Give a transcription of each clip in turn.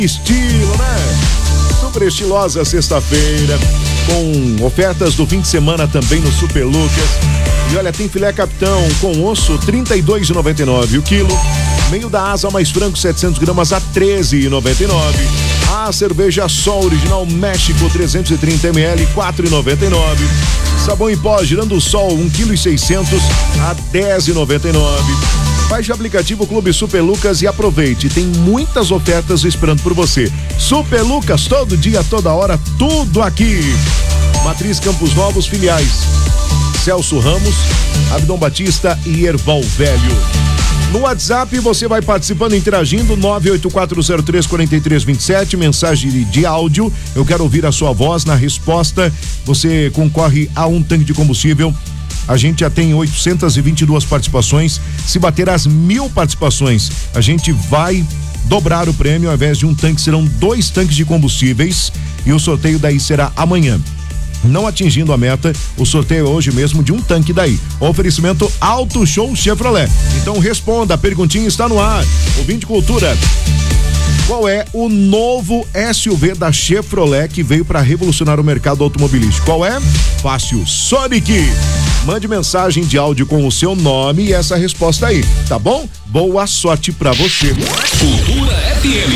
Estilo, né? Super estilosa sexta-feira, com ofertas do fim de semana também no Super Lucas. E olha, tem filé capitão com osso, R$ 32,99 o quilo. Meio da asa mais frango, 700 gramas a R$ 13,99. A cerveja Sol Original México, 330 ml, R$ 4,99. Sabão em pó Girando Sol, 1,6 kg a R$ 10,99. Baixe o aplicativo Clube Super Lucas e aproveite. Tem muitas ofertas esperando por você. Super Lucas, todo dia, toda hora, tudo aqui. Matriz Campos Novos, filiais Celso Ramos, Abdon Batista e Erval Velho. No WhatsApp você vai participando, interagindo, 984034327, mensagem de áudio. Eu quero ouvir a sua voz. Na resposta, você concorre a um tanque de combustível. A gente já tem 822 participações. Se bater as 1.000 participações, a gente vai dobrar o prêmio. Ao invés de um tanque, serão 2 tanques de combustíveis. E o sorteio daí será amanhã. Não atingindo a meta, o sorteio é hoje mesmo de um tanque daí. Oferecimento Auto Show Chevrolet. Então responda, a perguntinha está no ar. Ouvinte Cultura. Qual é o novo SUV da Chevrolet que veio para revolucionar o mercado automobilístico? Qual é? Fácil, Sonic. Mande mensagem de áudio com o seu nome e essa resposta aí, tá bom? Boa sorte pra você. Cultura FM.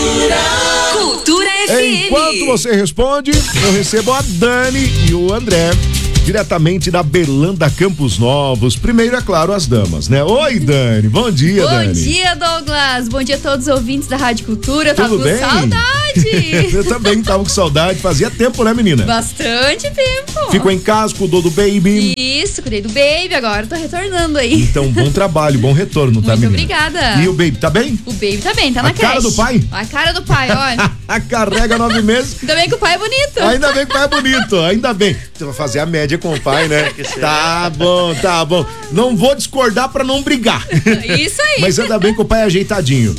Cultura FM. Enquanto você responde, eu recebo a Dani e o André, diretamente da Berlanda Campos Novos. Primeiro, é claro, as damas, né? Oi, Dani. Bom dia, Dani. Bom dia, Douglas. Bom dia a todos os ouvintes da Rádio Cultura. Eu tava Tudo bem? com saudade. Eu também tava com saudade. Fazia tempo, né, menina? Bastante tempo. Ficou em casa, cuidou do baby. Isso, cuidei do baby, agora tô retornando aí. Então, bom trabalho, bom retorno, tá, menina? Muito obrigada. E o baby, tá bem? O baby tá bem, tá na creche. A cara do pai? A cara do pai, olha. Carrega 9 meses. Ainda bem que o pai é bonito. Ainda bem que o pai é bonito, ainda bem. Você vai fazer a média com o pai, né? Tá bom, tá bom. Não vou discordar pra não brigar. Isso aí. Mas ainda bem que o pai é ajeitadinho.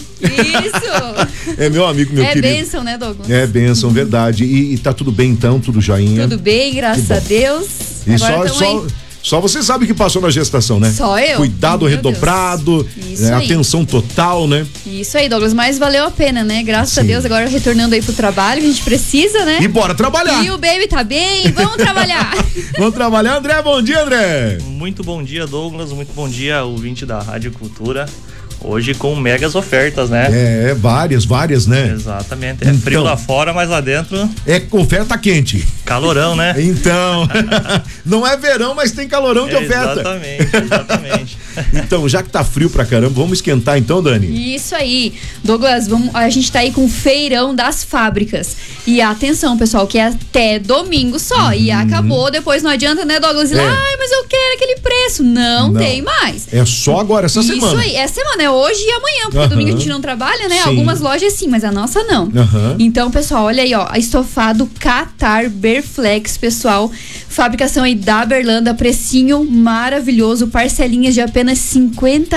Isso. É meu amigo, meu querido. É bênção, né, Douglas? É bênção, verdade. E tá tudo bem então, tudo joinha? Tudo bem, graças a Deus. E agora só você sabe que passou na gestação, né? Só eu. Cuidado Meu redobrado, Isso aí. atenção total, né? Isso aí, Douglas, mas valeu a pena, né? Graças a Sim. Deus, agora retornando aí pro trabalho, que a gente precisa, né? E bora trabalhar. E o baby tá bem, vamos trabalhar. Vamos trabalhar, André, bom dia, André. Muito bom dia, Douglas, muito bom dia, ouvinte da Rádio Cultura. Hoje com megas ofertas, né? Várias, né? Exatamente, é frio lá fora, mas lá dentro... É oferta quente. Calorão, né? Então, não é verão, mas tem calorão de oferta. Exatamente. Então, já que tá frio pra caramba, vamos esquentar então, Dani? Isso aí. Douglas, a gente tá aí com o feirão das fábricas. E atenção, pessoal, que é até domingo só. E acabou, depois não adianta, né, Douglas? Ir lá, mas eu quero aquele preço. Não tem mais. É só agora, essa semana. Isso aí, essa semana, é hoje e amanhã, porque domingo a gente não trabalha, né? Sim. Algumas lojas sim, mas a nossa não. Então, pessoal, olha aí, ó, estofado Qatar Berflex, pessoal, fabricação aí da Berlanda, precinho maravilhoso, parcelinhas de apenas R$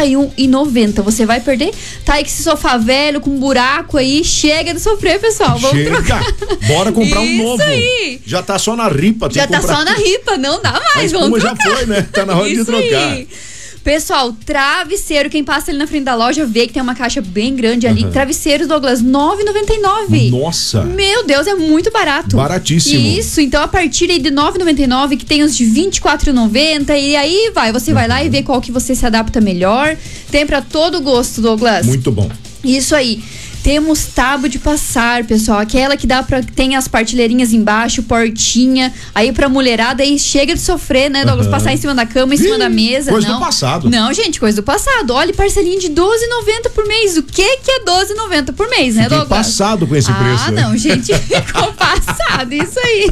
51,90. Você vai perder? Tá aí com esse sofá velho, com buraco aí, chega de sofrer, pessoal, vamos trocar. Bora comprar um novo. Isso aí. Já tá só na ripa. Já tá só na ripa, não dá mais, vamos trocar. Já foi, né? Tá na hora de trocar. Aí. Pessoal, travesseiro, quem passa ali na frente da loja vê que tem uma caixa bem grande ali. Travesseiros, Douglas, R$ 9,99. Nossa! Meu Deus, é muito barato. Baratíssimo. Isso, então a partir aí de R$ 9,99, que tem os de R$ 24,90, e aí você vai lá e vê qual que você se adapta melhor. Tem pra todo gosto, Douglas. Muito bom. Isso aí. Temos tábua de passar, pessoal, aquela que tem as partilheirinhas embaixo, portinha, aí pra mulherada, aí chega de sofrer, né, Douglas, passar em cima da cama, em cima da mesa. Coisa não. do passado. Não, gente, coisa do passado. Olha, parcelinha de R$12,90 por mês. O que é R$12,90 por mês, né, Douglas? Passado com esse preço. Não, gente, ficou passado, isso aí.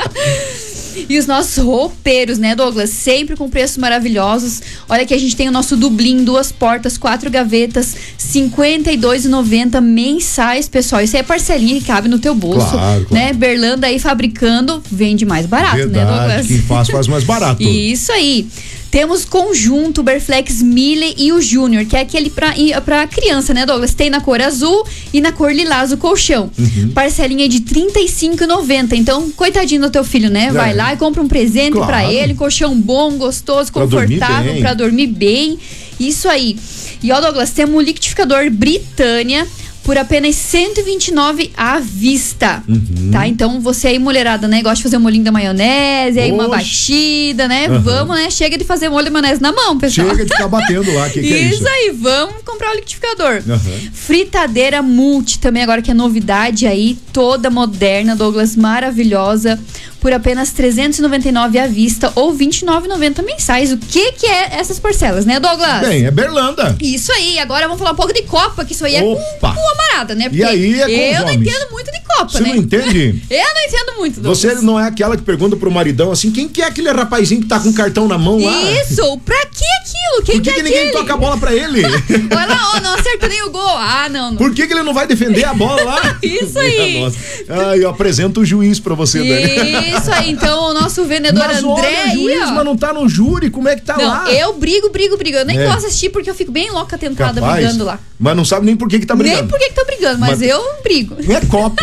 E os nossos roupeiros, né, Douglas? Sempre com preços maravilhosos. Olha que a gente tem o nosso Dublin, 2 portas, 4 gavetas, R$ 52,90 mensais, pessoal. Isso aí é parcelinha que cabe no teu bolso, claro. né? Berlanda aí fabricando, vende mais barato, verdade, né, Douglas? Quem faz mais barato. Isso aí. Temos conjunto Berflex Mille e o Júnior, que é aquele pra criança, né, Douglas? Tem na cor azul e na cor lilás o colchão. Parcelinha de R$ 35,90. Então, coitadinho do teu filho, né? Vai lá e compra um presente pra ele, colchão bom, gostoso, confortável, pra dormir bem. Isso aí. E ó, Douglas, temos um liquidificador Britânia, por apenas 129 à vista, tá? Então você aí, mulherada, né, gosta de fazer um molhinho da maionese, aí uma batida, né? Vamos, né? Chega de fazer molho de maionese na mão, pessoal. Chega de ficar batendo lá, que é isso? Isso aí, vamos comprar o liquidificador. Fritadeira multi também agora, que é novidade aí, toda moderna, Douglas, maravilhosa, por apenas 399 à vista ou 29,90 mensais. O que é essas parcelas, né, Douglas? Bem, é Berlanda. Isso aí, agora vamos falar um pouco de Copa, que isso aí é com amarada, né? Porque e aí é eu não entendo muito de Copa, Você né? Você não entende? Eu não entendo muito, Douglas. Você não é aquela que pergunta pro maridão assim, quem que é aquele rapazinho que tá com cartão na mão lá? Isso, pra que aquilo? Quem Por que ninguém toca a bola pra ele? Olha lá, não acerta nem o gol. Ah, não. Por que ele não vai defender a bola lá? Isso aí. Eu apresento o juiz pra você, Dani. Isso aí, então o nosso vendedor mas André aí, juiz, mas não tá no júri, como é que tá lá? Eu brigo. Eu nem gosto de assistir porque eu fico bem louca, tentada, brigando lá. Mas não sabe nem por que tá brigando. Nem por que tá brigando, mas eu brigo. É Copa.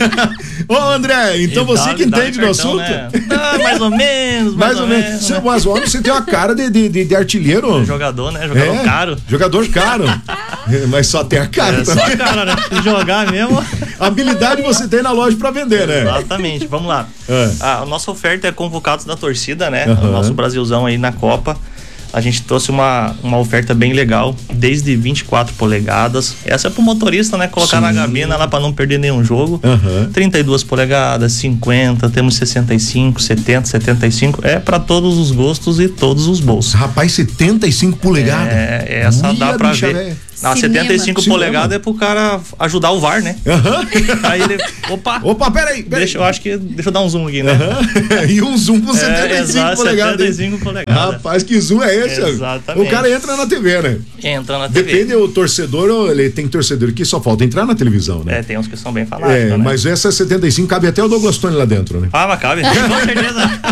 Ô, André, então você que entende do assunto? Né? Mais ou menos. Mais ou menos. Né? Mas olha, você tem uma cara de artilheiro. Jogador, né? Jogador caro. Jogador caro. Mas só tem a cara. Só a cara, né? Jogar mesmo. Habilidade você tem na loja pra vender, né? Exatamente. Vamos lá. A nossa oferta é convocados da torcida, né? O nosso Brasilzão aí na Copa. A gente trouxe uma oferta bem legal, desde 24 polegadas. Essa é pro motorista, né? Colocar na gabina lá pra não perder nenhum jogo. 32 polegadas, 50, temos 65, 70, 75. É pra todos os gostos e todos os bolsos. Rapaz, 75 polegadas? Essa dá pra ver. Véio. Não, 75 polegadas é pro cara ajudar o VAR, né? Aí ele. Opa, peraí. Deixa eu dar um zoom aqui, né? E um zoom com 75 polegadas. 75 polegadas. Rapaz, que zoom é esse? Exatamente. O cara entra na TV, né? Entra na TV. Depende do torcedor, ele tem torcedor que só falta entrar na televisão, né? Tem uns que são bem fanáticos, né? Mas essa 75 cabe até o Douglas Tony lá dentro, né? Mas cabe, com certeza.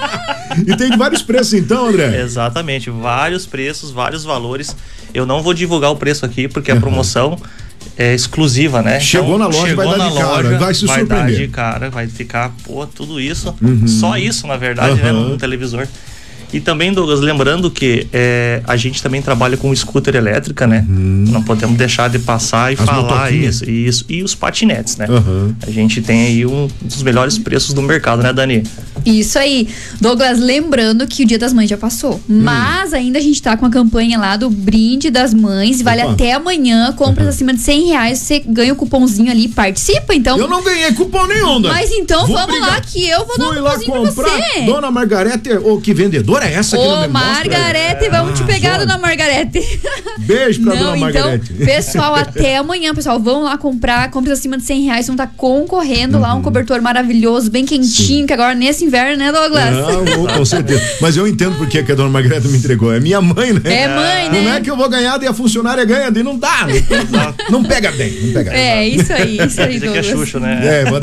E tem vários preços então, André? Exatamente, vários preços, vários valores. Eu não vou divulgar o preço aqui porque a promoção é exclusiva, né? Chegou na loja, vai dar de cara, vai se surpreender. Vai dar de cara, vai ficar, tudo isso, só isso na verdade, né? No televisor. E também, Douglas, lembrando que a gente também trabalha com scooter elétrica, né? Não podemos deixar de passar e falar isso. E os patinetes, né? A gente tem aí um dos melhores preços do mercado, né, Dani? Isso aí. Douglas, lembrando que o Dia das Mães já passou, mas ainda a gente tá com a campanha lá do brinde das mães, vale até amanhã, compras acima de R$100, você ganha o cupomzinho ali e participa, então. Eu não ganhei cupom nenhum, Dani. Mas então vamos lá que eu vou dar um cupomzinho pra você. Dona Margarete, que vendedora é essa que não me mostra? Margarete, vamos te pegar, Dona Margarete. Beijo pra Dona Margarete. Então, pessoal, até amanhã, pessoal, vão lá comprar, compras acima de R$100, vão estar concorrendo lá, um cobertor maravilhoso, bem quentinho, que agora nesse inverno, né, Douglas? Com certeza. Mas eu entendo porque que a Dona Margarete me entregou, é minha mãe, né? É mãe, né? Como é que eu vou ganhar e a funcionária ganha e não dá, não pega bem, isso aí, Douglas. Que é Xuxa, né?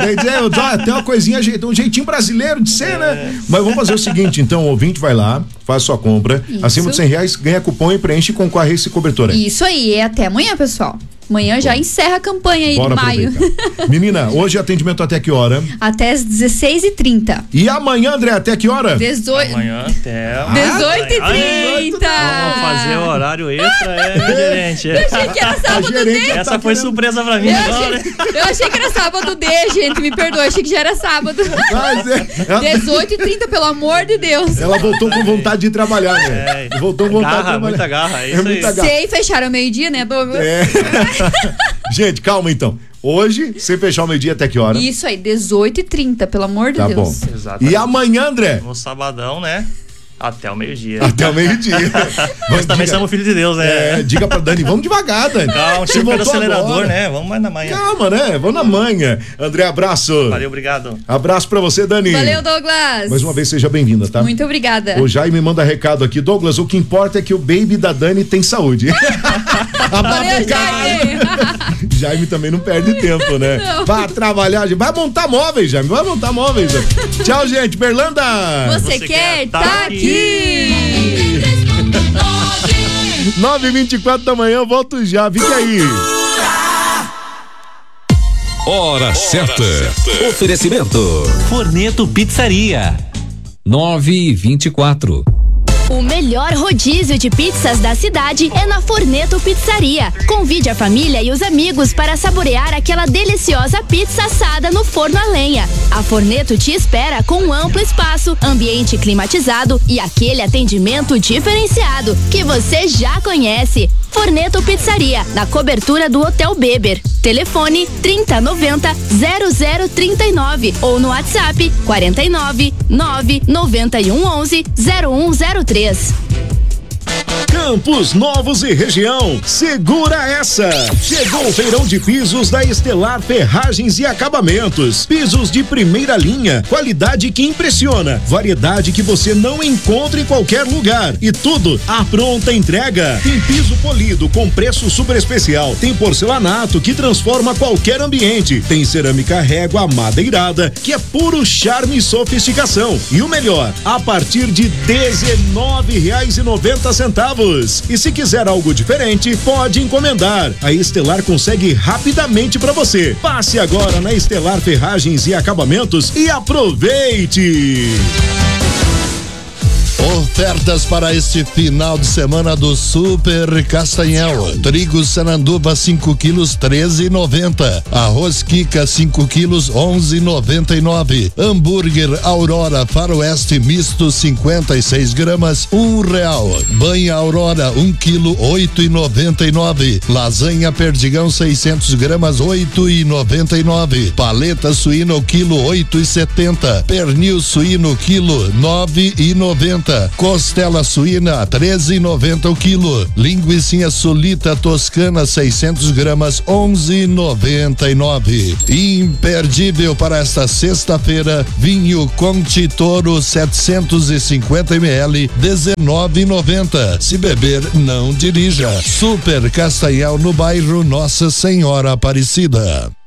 Tem uma coisinha, um jeitinho brasileiro de ser, né? Mas vamos fazer o seguinte, então, o ouvinte vai lá, faz sua compra, acima de R$100, ganha cupom e preenche e concorre a esse cobertor aí. Isso aí, é até amanhã, pessoal. Amanhã já encerra a campanha aí de maio. Menina, hoje atendimento até que hora? Até as 16h30. E amanhã, André, até que hora? Amanhã até 18h30. Vamos fazer o horário extra, gerente. Eu achei que era sábado D. Essa foi surpresa pra mim agora. Eu achei que era sábado D, gente, me perdoa, achei que já era sábado. 18h30, pelo amor de Deus. Ela voltou com vontade de trabalhar, né? Voltou com vontade de trabalhar. Muita garra, é isso aí. Sei, fecharam ao meio-dia, né, Douglas? Gente, calma então. Hoje, você fechar o meio-dia até que hora? Isso aí, 18h30, pelo amor de Deus. Tá bom. Exatamente. E amanhã, André? No sabadão, né? Até o meio-dia. Até o meio-dia. Nós também somos filhos de Deus, né? Diga pra Dani, vamos devagar, Dani. Calma, chega pelo acelerador, agora, né? Vamos mais na manhã. Calma, né? Vamos na manhã. André, abraço. Valeu, obrigado. Abraço pra você, Dani. Valeu, Douglas. Mais uma vez, seja bem-vinda, tá? Muito obrigada. O Jaime manda recado aqui. Douglas, o que importa é que o baby da Dani tem saúde. Valeu, Jaime. Jaime também não perde tempo, né? Não. Vai trabalhar, vai montar móveis, Jaime. Vai montar móveis. Tchau, gente. Berlanda. Você quer tá aqui. 9h24 da manhã, eu volto já. Fica aí. Hora certa. Oferecimento Forneto Pizzaria. 9h24. O melhor rodízio de pizzas da cidade é na Forneto Pizzaria. Convide a família e os amigos para saborear aquela deliciosa pizza assada no forno a lenha. A Forneto te espera com um amplo espaço, ambiente climatizado e aquele atendimento diferenciado que você já conhece. Forneto Pizzaria, na cobertura do Hotel Beber. Telefone 3090 0039 ou no WhatsApp 49 991 11 0103. Campos Novos e região, segura essa! Chegou o feirão de pisos da Estelar Ferragens e Acabamentos. Pisos de primeira linha, qualidade que impressiona, variedade que você não encontra em qualquer lugar e tudo à pronta entrega. Tem piso polido com preço super especial, tem porcelanato que transforma qualquer ambiente, tem cerâmica régua madeirada que é puro charme e sofisticação. E o melhor, a partir de R$19,90. E se quiser algo diferente, pode encomendar. A Estelar consegue rapidamente para você. Passe agora na Estelar Ferragens e Acabamentos e aproveite! Ofertas para este final de semana do Super Castanhal. Trigo Sananduva 5 quilos 13,90. Arroz Kika 5 quilos 11,99. Hambúrguer Aurora Faroeste misto 56 gramas R$1. Banha Aurora 1 quilo 8,99. Lasanha Perdigão 600 gramas 8,99. Paleta suína o quilo 8,70. Pernil suíno quilo 9,90. Costela suína 13,90 o quilo. Linguicinha sulita toscana 600 gramas 11,99. Imperdível para esta sexta-feira, vinho Conti Toro 750 ml 19,90. Se beber, não dirija. Super Castanhal no bairro Nossa Senhora Aparecida.